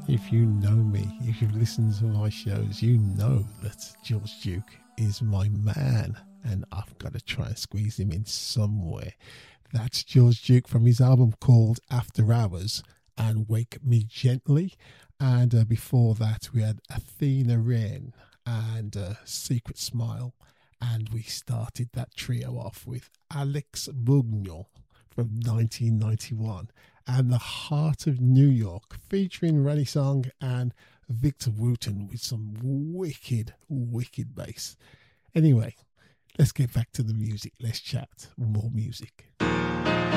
If you know me, if you've listened to my shows, you know that George Duke is my man, and I've got to try and squeeze him in somewhere. That's George Duke from his album called After Hours and Wake Me Gently. And before that, we had Athena Wren and Secret Smile. And we started that trio off with Alex Bugno from 1991 and The Heart of New York featuring Rennie Song and Victor Wooten with some wicked bass. Anyway, let's get back to the music. Let's chat more music.